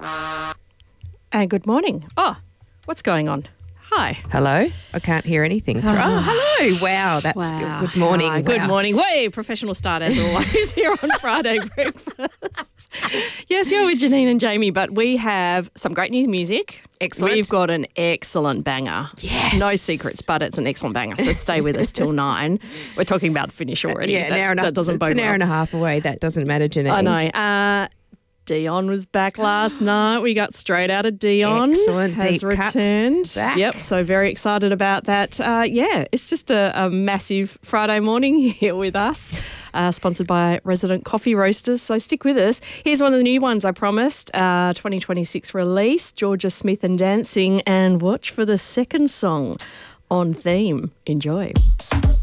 And good morning. Oh, what's going on? Hi. Hello? I can't hear anything. Hello. Wow, that's good morning. Hi, good morning. Way professional start as always here on Friday Breakfast. Yes, you're with Janine and Jamie, but we have some great new music. Excellent. We've got an excellent banger. Yes. No secrets, but it's an excellent banger. So stay with us till 9. We're talking about the finish already. Yeah, an hour and a half. That doesn't bode It's an hour well. and a half away. That doesn't matter, Janine. I know. Dion was back last night. We got straight out of Dion. Excellent. Has Deep Cuts returned. back. Yep, so very excited about that. It's just a massive Friday morning here with us, sponsored by Resident Coffee Roasters. So stick with us. Here's one of the new ones I promised, 2026 release, Georgia Smith and Dancing, and watch for the second song on theme. Enjoy.